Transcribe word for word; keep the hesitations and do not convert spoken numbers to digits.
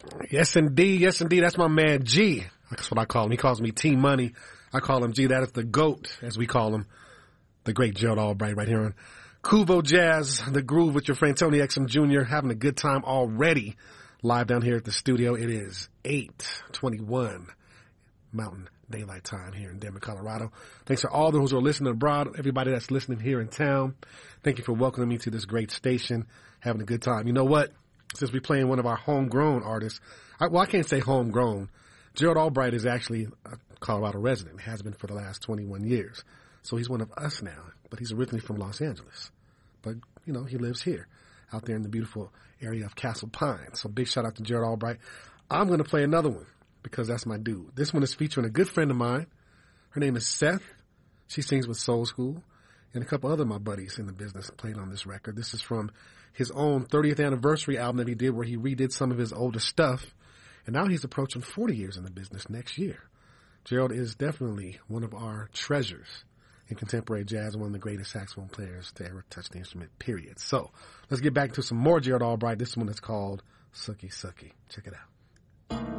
Yes, indeed. Yes, indeed. That's my man, G. That's what I call him. He calls me T Money. I call him G. That is the GOAT, as we call him. The great Gerald Albright right here on Kuvo Jazz, the groove with your friend Tony Exum Junior Having a good time already live down here at the studio. It is eight twenty-one Mountain Daylight Time here in Denver, Colorado. Thanks to all those who are listening abroad, everybody that's listening here in town. Thank you for welcoming me to this great station, having a good time. You know what? Since we're playing one of our homegrown artists, I, well, I can't say homegrown. Gerald Albright is actually a Colorado resident, has been for the last twenty-one years. So he's one of us now, but he's originally from Los Angeles. But, you know, he lives here, out there in the beautiful area of Castle Pines. So big shout out to Gerald Albright. I'm going to play another one because that's my dude. This one is featuring a good friend of mine. Her name is Seth. She sings with Soul School. And a couple other of my buddies in the business played on this record. This is from his own thirtieth anniversary album that he did where he redid some of his older stuff. And now he's approaching forty years in the business next year. Gerald is definitely one of our treasures in contemporary jazz, one of the greatest saxophone players to ever touch the instrument, period. So let's get back to some more Gerald Albright. This one is called Sucky Sucky. Check it out.